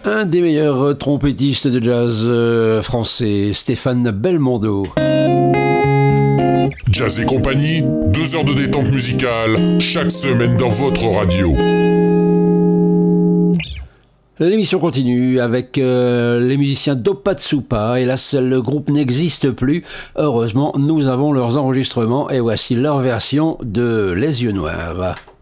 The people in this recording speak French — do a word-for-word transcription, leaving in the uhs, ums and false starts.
Un des meilleurs trompettistes de jazz euh, français, Stéphane Belmondo. Jazz et compagnie, deux heures de détente musicale, chaque semaine dans votre radio. L'émission continue avec euh, les musiciens d'Opatsupa. Hélas, le groupe n'existe plus. Heureusement, nous avons leurs enregistrements et voici leur version de Les Yeux Noirs.